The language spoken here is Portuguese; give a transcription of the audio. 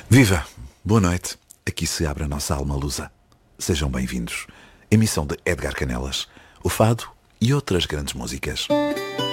Viva! Boa noite. Aqui se abre a nossa alma lusa. Sejam bem-vindos. Emissão de Edgar Canelas, o fado e outras grandes músicas.